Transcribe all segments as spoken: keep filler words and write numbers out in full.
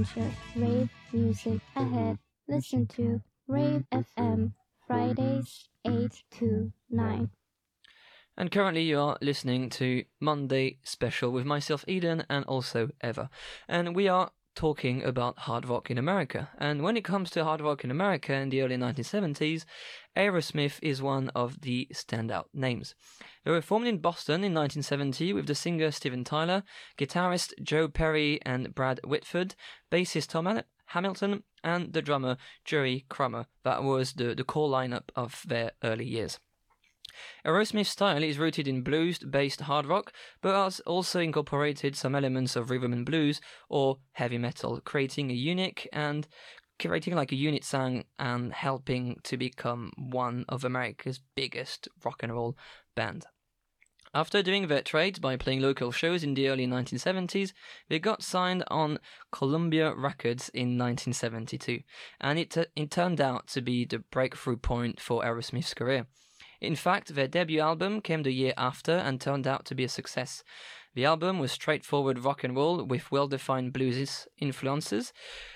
Conscious rave music ahead. Listen to Rave F M, Fridays eight to nine. And currently you are listening to Monday Special with myself, Eden, and also Eva. And we are talking about hard rock in America. And when it comes to hard rock in America in the early nineteen seventies, Aerosmith is one of the standout names. They were formed in Boston in nineteen seventy with the singer Steven Tyler, guitarist Joe Perry and Brad Whitford, bassist Tom Hamilton, and the drummer Joey Cramer. That was the, the core lineup of their early years. Aerosmith's style is rooted in blues-based hard rock, but has also incorporated some elements of rhythm and blues or heavy metal, creating a unique and creating like a unit sound and helping to become one of America's biggest rock and roll band. After doing their trades by playing local shows in the early nineteen seventies, they got signed on Columbia Records in nineteen seventy-two, and it, t- it turned out to be the breakthrough point for Aerosmith's career. In fact, their debut album came the year after and turned out to be a success. The album was straightforward rock and roll with well-defined blues influences,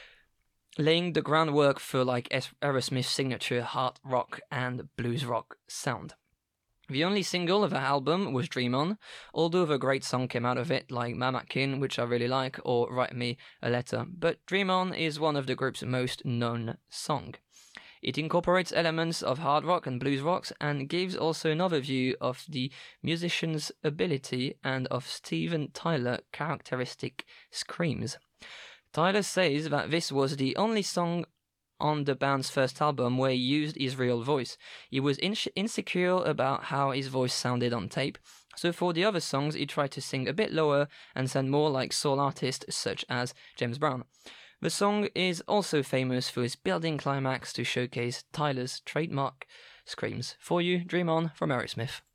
laying the groundwork for like Aerosmith's signature hard rock and blues rock sound. The only single of the album was Dream On, although a great song came out of it like Mama Kin, which I really like, or Write Me a Letter, but Dream On is one of the group's most known songs. It incorporates elements of hard rock and blues rocks and gives also another view of the musician's ability and of Steven Tyler's characteristic screams. Tyler says that this was the only song on the band's first album where he used his real voice. He was in- insecure about how his voice sounded on tape, so for the other songs he tried to sing a bit lower and sound more like soul artists such as James Brown. The song is also famous for its building climax to showcase Tyler's trademark screams. For you, Dream On from Aerosmith.